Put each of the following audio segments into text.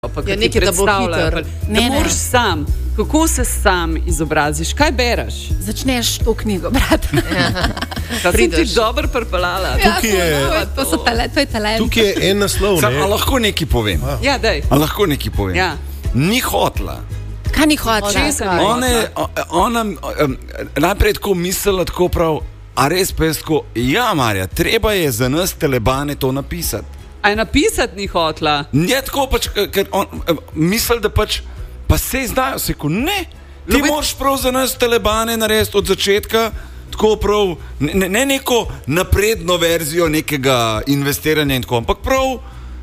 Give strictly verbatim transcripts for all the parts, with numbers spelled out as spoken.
Pa, ja, nekaj, da bo hiter. Ne, da ne. moraš sam. Kako se sam izobraziš? Kaj bereš? Začneš to knjigo brati. Da sem ti dobro prpalala. Ja, Tukaj je- to, je- to, so tale, to je talent. Tukaj je en naslov, Sam, ne? a lahko nekaj povem? Ja, dej. A lahko nekaj povem? Ja. Ni hotla. Kaj ni hoče? Česa ni Ona je, o- ona, um, najprej tako mislila, tako prav, a res pa je tako, ja, Marja, treba je za nas telebane to napisati. A je napisati ni hotla? Je tako pač, ker on misli, da pač, pa se zdajo, se ko ne, ti Ljubi- moraš prav za nas telebane narediti od začetka, tako prav, ne, ne neko napredno verzijo nekega investiranja in tako, ampak prav,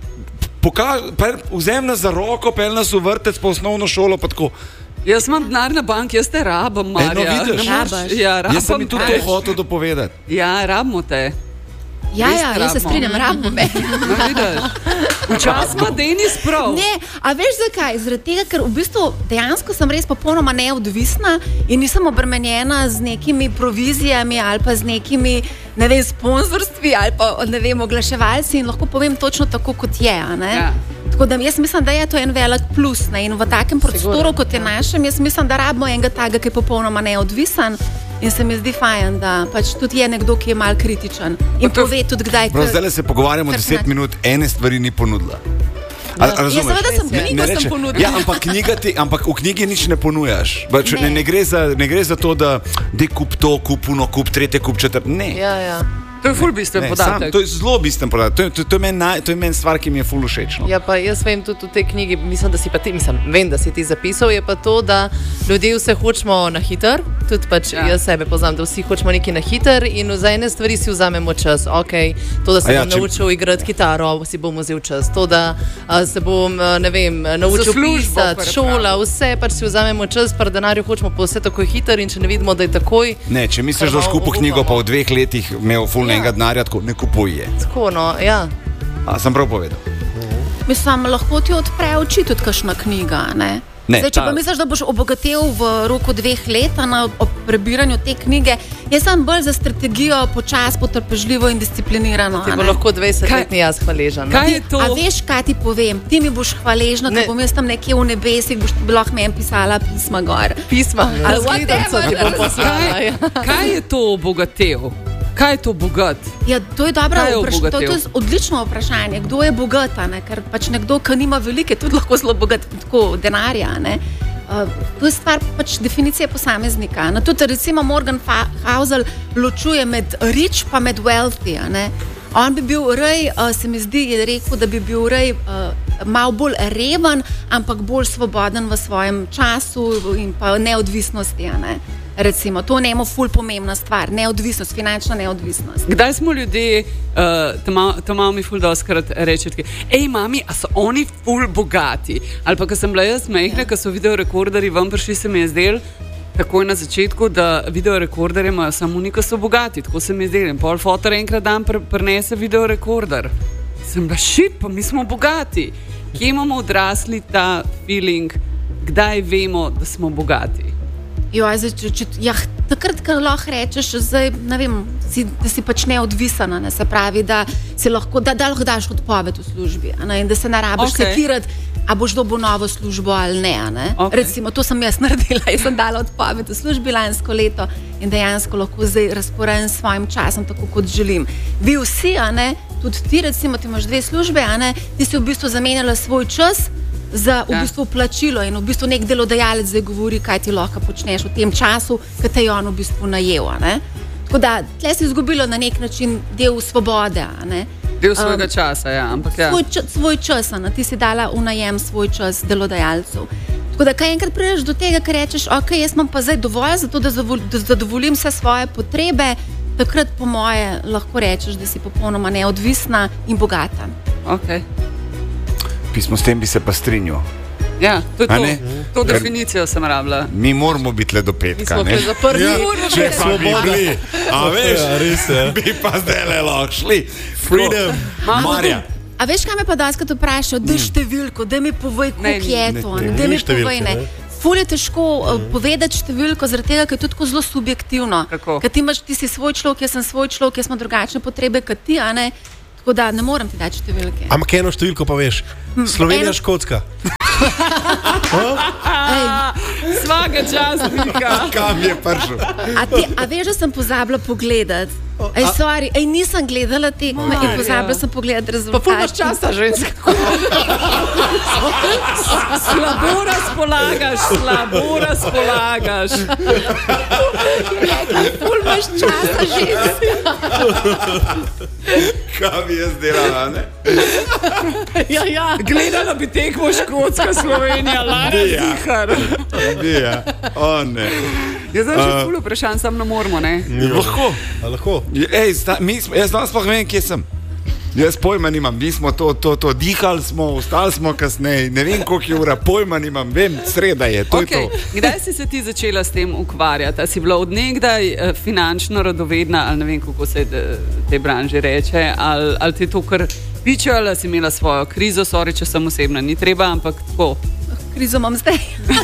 pokaž, pel, vzem nas za roko, pel nas v vrtec po osnovno šolo, pa tako. Jaz imam denar na banki, jaz te rabim, Marja. Eno vidiš? Ne moreš- Rabaš. Ja, rabim Jaz sem mi tudi te. to hotel dopovedati. Ja, rabimo te. Ja, Res ja, te jaz se rabimo. strinjam, rabimo me. No, vidiš. Včasih ima Denis prav. Ne, a veš zakaj? Zaradi tega, ker v bistvu dejansko sem res popolnoma neodvisna in nisem obremenjena z nekimi provizijami ali pa z nekimi, ne vem, sponzorstvi ali pa, ne vem, oglaševalci in lahko povem točno tako, kot je, a ne? Ja. Tako da jaz mislim, da je to en velik plus, ne? In v takem prostoru, kot je našem, jaz mislim, da rabimo enega taga, ki je popolnoma neodvisen. In se mi zdi fajn, da pač tudi je nekdo, ki je mal kritičen in to- pove tudi kdaj. Prav ke- zdaj se pogovarjamo kar deset znači. minut, ene stvari ni ponudila. A, Ja, a razumeš? seveda sem Ne- knjigo ne sem reče- ponudila. Ja, ampak, knjiga ti, ampak v knjigi nič ne ponujaš. Pač ne. Ne. Ne, ne, gre za, ne gre za to, da de kup to, kup uno, kup tretje, kup četrt. Ne. Ja, ja. To je ful bistven Ne, sam, podatek. to je zelo bistven podatek. To je, to, to je meni naj- to je meni stvar, ki mi je ful všeč. No. Ja, pa jaz vem tudi v tej knjigi, mislim, da si pa ti, mislim, vem, da si ti zapisal, je pa to, da ljudje vse hočemo na hiter, tudi pač Ja. ja. jaz sebe poznam, da vsi hočemo nekaj na hiter in za ene stvari si vzamemo čas. Ok, to, da se A ja, bom če- naučil igrati kitaro, si bom vzel čas. To, da a, se bom, a, ne vem, naučil službo pisati, pripravil. šola, vse pač si vzamemo čas, pa denarju hočemo pa vse tako hiter in če ne vidimo, da je takoj. Ne, če misliš, da boš Kar kupil malo knjigo, pa obupamo. v dveh letih imel ful Ja. enega denarja, tako ne kupuj je. Tako, no, ja. A sem prav povedal? Mislim, lahko ti odpre oči tudi kakšna knjiga. Ne? Ne, Zdaj, če ta- pa misliš, da boš obogatel v roku dveh let na, ob prebiranju te knjige, jaz sem bolj za strategijo počas, potrpežljivo in disciplinirano. Ti a bo ne. lahko dvajsetletni jaz hvaležen. Kaj je to? A veš, kaj ti povem? Ti mi boš hvaležna, Ne. da bom jaz tam nekje v nebesih, boš bi lahko meni pisala pisma gor. Pisma, Ali zglednico whatever. ti bom poslala. Kaj, Ja. kaj je to obogatel? Kaj je to bogat? Ja, to je dobro Kaj je vprašanje. To, to je obogatel? odlično vprašanje. Kdo je bogat? a Ne? Ker pač nekdo, ki nima velike, tudi lahko zelo bogat, tako denarja. a Ne? Uh, to je stvar pač definicije posameznika. No, tudi recimo Morgan Fa- Housel ločuje med rich pa med wealthy. a Ne? On bi bil rej, uh, se mi zdi, je rekel, da bi bil rej uh, malo bolj reven, ampak bolj svoboden v svojem času in pa neodvisnosti. a Ne? Recimo, to je njemu ful pomembna stvar, neodvisnost, finančna neodvisnost. Kdaj smo ljudje, uh, to malo mi ful doskrat reče, ej, mami, a so oni ful bogati? Ali pa, ko sem bila jaz mehna, ko so videorekorderji vam prišli, se mi je zdel, takoj na začetku, da videorekorderje imajo samo oni, ko so bogati, tako se mi je zdel. In pol fotor enkrat dan pr prenese videorekorder. Sem bila šip, pa mi smo bogati. Kje imamo odrasli ta feeling, kdaj vemo, da smo bogati? Joj, zdaj, če, če, ja, takrat, ko lahko rečeš, zdaj, ne vem, si, da si pač neodvisen, ne, se pravi, da, si lahko, da, da lahko daš odpoved v službi a ne, in da se ne rabiš Okej. sekirati, a boš dobil novo službo ali ne. a ne. Okej. Recimo, to sem jaz naredila. Jaz sem dala odpoved v službi lansko leto in dejansko lahko zdaj razporejam s svojim časom, tako kot želim. Vi vsi, a ne, tudi ti, recimo, ti imaš dve službe, a ne, ti si v bistvu zamenjala svoj čas za v Ja. bistvu plačilo in v bistvu nek delodajalec zdaj govori, kaj ti lahko počneš v tem času, ki te je on v bistvu najel. a ne. Tako da tle si izgubilo na nek način del svobode. a ne. Del svojega Um, časa, ja, ampak ja. Svoj, čas, svoj čas, a ne. Ti si dala v najem svoj čas delodajalcev. Tako da, kaj enkrat prideš do tega, ker rečeš, ok, jaz imam pa zdaj dovolj za to, da, zavol, da zadovoljim vse svoje potrebe, takrat po moje lahko rečeš, da si popolnoma neodvisna in bogata. Okay. Pismo s tem bi se pa strinjal. Ja, to je A to. ne? To Ker- definicijo sem rabila. Mi moramo biti le do Mi petka. smo Ne? že zaprli. Ja, Če pa bi Svoboda. bili, a veš, Ja, res je. bi pa zdaj le lahko šli. Freedom. Marja. A veš, kaj me pa daskrat vprašajo, da številko, da mi povej, Ne, koliko je ne, to, ne, ne, ne, da mi ni številke, povej. Ne. ne. Ful je težko uh, povedati številko, zaradi tega, ker je to tako zelo subjektivno. Kako? Ker ti, imaš, ti si svoj človek, jaz sem svoj človek, jaz imam drugačne potrebe kot ti, a ne. Tako Tako da ne morem ti dati številke. Ampak eno številko pa veš. Slovenija, eno... Škotska. Svaga časnika. Kam je prišel? A, te, a veš, da sem pozabila pogledati? Ej, sorry, ej, nisem gledala tekme in pozabila sem pogledati rezultate. Pa pol imaš časa, ženska. Slabo razpolagaš, slabo razpolagaš. Pol imaš časa, ženska. Kaj bi jaz delala, ne? Ja, ja. Gledala bi tekmo Škotska, Slovenija, Lara Zihar. Bija, o ne. Jaz zdaj že ful vprašanj, sam ne moramo, ne? Lahko. A lahko? Ej, sta, mi smo, jaz danes pa vem, kje sem. Jaz pojma nimam, mi smo to, to, to, dihali smo, ostali smo kasneje, ne vem, koliko je ura, pojma nimam, vem, sreda je, to okay. je to. Kdaj si se ti začela s tem ukvarjati? A si bila od nekdaj uh, finančno radovedna, ali ne vem, kako se de, te branži reče, ali, ali ti to kar piče, ali si imela svojo krizo, sorry, če sem osebna, ni treba, ampak tako. Krizo imam zdaj.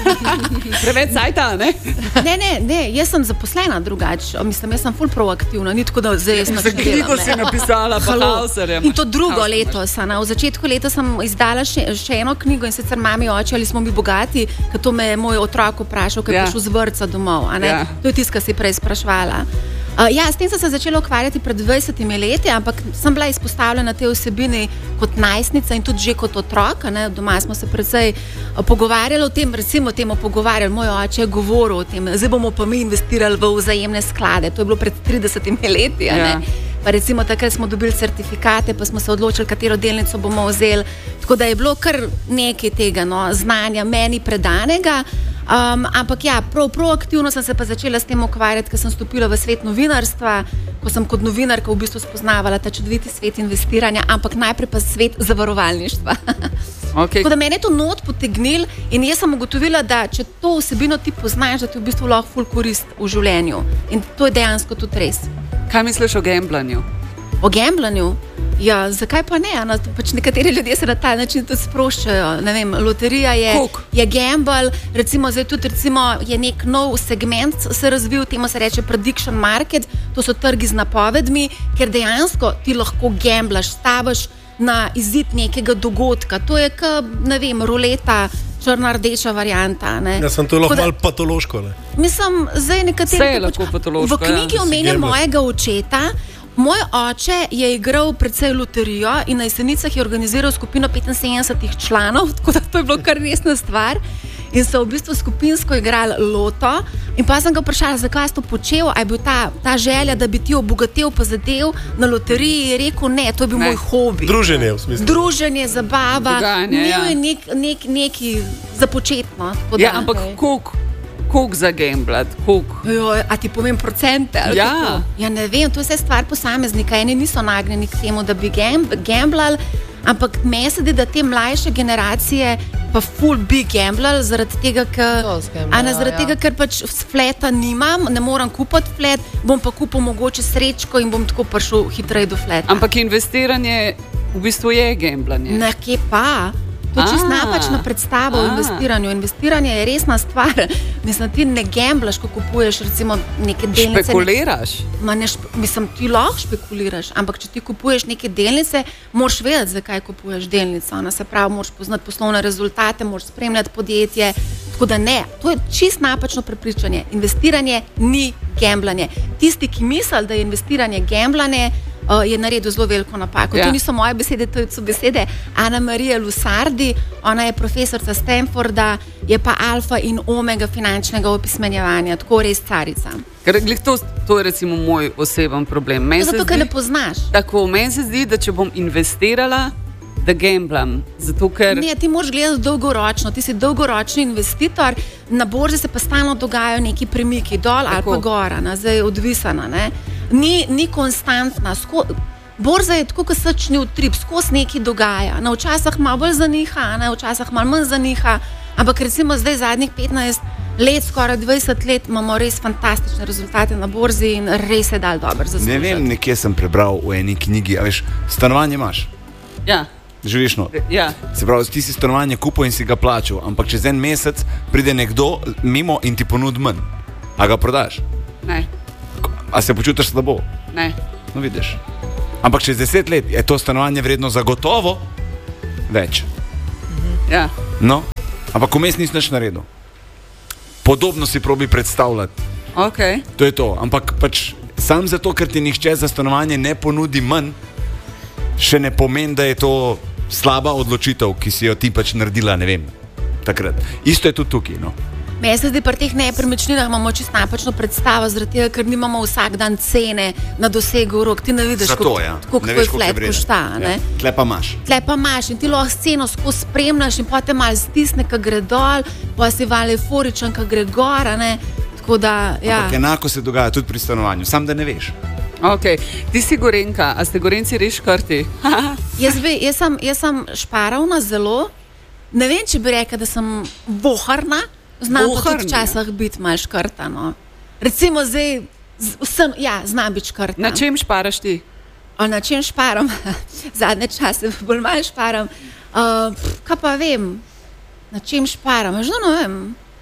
Preveč sajta, ne? Ne, ne, ne, jaz sem zaposlena drugače. Mislim, jaz sem ful proaktivna, ni tako, da zdaj jaz Za knjigo si napisala pa Hauserjem. In to drugo leto sem. V začetku leta sem izdala še, še eno knjigo in sicer Mami oče, ali smo mi bogati, ker to me je moj otrok vprašal, ker je Ja. prišel z vrtca domov. A ne? Ja. To je tisto, kar si prej sprašvala. Uh, ja, s tem sem se začela ukvarjati pred dvajsetimi leti, ampak sem bila izpostavljena tej vsebini kot najstnica in tudi že kot otrok. Ne? Doma smo se precej uh, pogovarjali o tem, recimo temu pogovarjali, moj oče je govoril o tem, zdaj bomo pa mi investirali v vzajemne sklade. To je bilo pred tridesetimi leti. A ne? Ja. Pa recimo takrat smo dobili certifikate, pa smo se odločili, katero delnico bomo vzeli. Tako da je bilo kar nekaj tega no, znanja meni predanega. Um, ampak ja, prav proaktivno sem se pa začela s tem ukvarjati, ker sem stopila v svet novinarstva, ko sem kot novinarka v bistvu spoznavala ta čudoviti svet investiranja, ampak najprej pa svet zavarovalništva. Okay. Tako da mene je to not potegnil in jaz sem ugotovila, da če to vsebino ti poznaš, da ti v bistvu lahko ful korist v življenju. In to je dejansko tudi res. Kaj misliš o gamblanju? O gamblanju? Ja, zakaj pa ne? No, pač nekateri ljudje se na ta način tudi sproščajo. Ne vem, loterija je, je gamble, recimo zdaj tudi recimo je nek nov segment se razvil, temu se reče prediction market, to so trgi z napovedmi, ker dejansko ti lahko gamblaš, stavaš na izid nekega dogodka. To je ka, ne vem, ruleta, črna-rdeča varianta. Ne? Ja, sem to lahko da, malo patološko. Ne? Mislim, zdaj nekateri... Vse je lahko patološko. V knjigi ja. omenja mojega očeta. Moj oče je igral predvsej loterijo in na Jesenicah je organiziral skupino petinsedemdesetih članov, tako da to je bilo kar resna stvar. In so v bistvu skupinsko igrali loto. In pa sem ga vprašala, zakaj je to počel, a je bil ta, ta želja, da bi ti obogatel pa zadev na loteriji, je rekel ne, to je bil ne. moj hobi. Druženje v smislu. Druženje, zabava, Dogajanje, ja. je nek, nek, neki započetno. Ja, ampak koliko? Koliko za gamblat, koliko? A ti povem procente? Ja. ja, ne vem, to je vse stvar posameznika. Eni niso nagnjeni k temu, da bi gamblali, ampak meni se zdi, da te mlajše generacije pa ful bi gamblali zaradi tega, ker, a ne, zaradi ja. tega, ker pač fleta nimam, ne moram kupiti flet, bom pa kupil mogoče srečko in bom tako prišel hitreje do fleta. Ampak investiranje v bistvu je gamblanje. Nekje pa. To je čisto napačna predstava o investiranju. Investiranje je resna stvar. Mislim, ti ne gamblaš, ko kupuješ recimo neke delnice. Špekuliraš? Ma ne špe, mislim, ti lahko špekuliraš, ampak če ti kupuješ neke delnice, moraš vedeti, zakaj kupuješ delnico. Ona se pravi, moraš poznati poslovne rezultate, moraš spremljati podjetje. Tako da ne, to je čisto napačno prepričanje. Investiranje ni gamblanje. Tisti, ki misli, da je investiranje gamblanje, Uh, je naredil zelo veliko napako. Ja. To niso moje besede, to so besede Ana Marije Lusardi, ona je profesorica Stanforda, je pa alfa in omega finančnega opismenjevanja, tako res carica. Ker to, to je recimo moj oseben problem. Zato, ker ne poznaš. Tako, meni se zdi, da če bom investirala, da gamblam. Zato, ker... Ne, ti moraš gledati dolgoročno, ti si dolgoročni investitor, na borzi se pa stalno dogajajo neki premiki, dol tako. Ali pa gora, na, zdaj je odvisana, ne. Ni, ni konstantna. Sko, borza je tako, kot srčni utrip, skozi nekaj dogaja. Na včasih malo bolj zaniha, na včasih malo manj zaniha, ampak recimo zdaj zadnjih petnajst let, skoraj dvajset let imamo res fantastične rezultate na borzi in res je dal dobro zaslužiti. Ne vem, nekje sem prebral v eni knjigi, a veš, stanovanje imaš. Ja. Živiš not. Ja. Se pravi, ti si stanovanje kupil in si ga plačal, ampak čez en mesec pride nekdo mimo in ti ponudi manj. A ga prodaš? Ne. A se počutiš slabo? Ne. No vidiš. Ampak čez deset let je to stanovanje vredno zagotovo več. Ja. No, ampak vmes nisi nič naredil. Podobno si probi predstavljati. Okay. To je to. Ampak pač sam zato, ker ti nihče za stanovanje ne ponudi manj, še ne pomeni, da je to slaba odločitev, ki si jo ti pač naredila, ne vem, takrat. Isto je tudi tukaj, no. Meni se zdi, pri teh nepremičninah imamo čisto napačno predstavo, zaradi tega, ker nimamo vsak dan cene na dosegu rok. Ti ne vidiš, Zato, ja. koliko tvoj flat košta. Ja. Tle pa imaš. Tle pa imaš in ti lahko sceno skozi spremljaš in potem malo stisne, ko gre dol, pa si vale euforičen, ko gre gor. Tako da, ja. Ampak enako se dogaja tudi pri stanovanju, sam da ne veš. Okay. Ti si Gorenka, a ste Gorenci res škrti? jaz, ve, jaz, sem, jaz sem šparavna zelo, ne vem, če bi rekla, da sem voharna. Znam pa tudi včasih biti malo škrta. No. Recimo zdaj, vsem, ja, znam biti škrta. Na čem šparaš ti? O, na čem šparam? Zadnje čase bolj malo šparam. Uh, pf, kaj pa vem, na čem šparam? Že ne vem.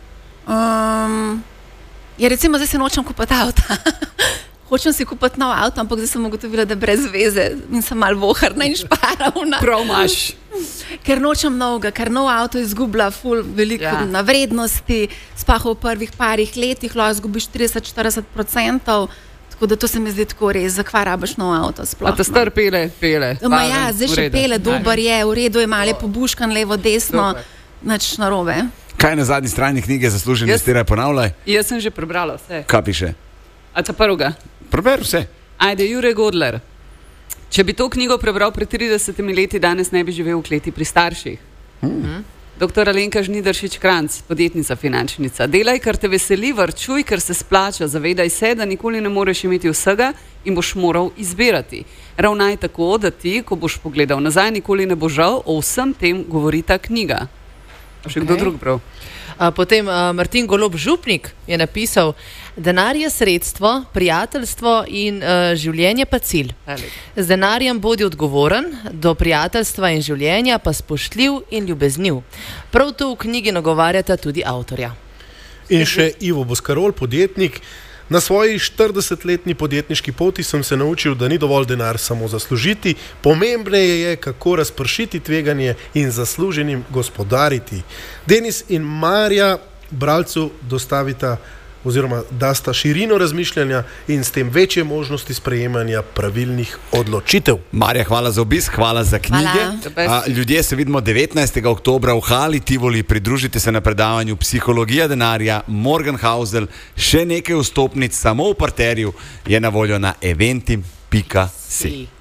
Um, ja, recimo zdaj se nočem kupiti avta. Hočem si kupiti nov avto, ampak zdaj sem ugotovila, da brez veze in sem malo voharna in šparavna. Prav imaš. Ker nočem novega, ker nov avto izgublja ful veliko ja. na vrednosti, sploh v prvih parih letih lahko izgubiš trideset do štirideset procentov, tako da to se mi zdi tako res, zakaj rabiš nov avto sploh. A te star pele, pele. Ma ja, zdaj še pele, dober je, v redu je, malo je pobuškan, levo, desno, nič narobe. Kaj na zadnji strani knjige Zasluži investiraj, ponavljaj? Jaz sem že prebrala vse. Kaj piše? A ta prvega? Preber vse. Ajde, Jure Godler. Če bi to knjigo prebral pred tridesetimi leti, danes ne bi živel v kleti pri starših. Hmm. Doktor Alenka Žnidaršič Kranc, podjetnica, finančnica. Delaj, kar te veseli, varčuj, ker se splača. Zavedaj se, da nikoli ne moreš imeti vsega in boš moral izbirati. Ravnaj tako, da ti, ko boš pogledal nazaj, nikoli ne bo žal, o vsem tem govori ta knjiga. Še okay. Kdo drug prav? Potem uh, Martin Golob Župnik je napisal: denar je sredstvo, prijateljstvo in uh, življenje pa cilj. Z denarjem bodi odgovoren, do prijateljstva in življenja pa spoštljiv in ljubezniv. Prav to v knjigi nagovarjata tudi avtorja. In še Ivo Boskarol, podjetnik. Na svoji štiridesetletni podjetniški poti sem se naučil, da ni dovolj denar samo zaslužiti, pomembneje je, kako razpršiti tveganje in zasluženim gospodariti. Denis in Marja bralcu dostavita oziroma dasta širino razmišljanja in s tem večje možnosti sprejemanja pravilnih odločitev. Marja, hvala za obisk, hvala za knjige. Hvala. A, ljudje, se vidimo devetnajstega oktobra v Hali Tivoli, pridružite se na predavanju Psihologija denarja, Morgan Housel, še nekaj vstopnic samo v parterju je na voljo na eventim pika si.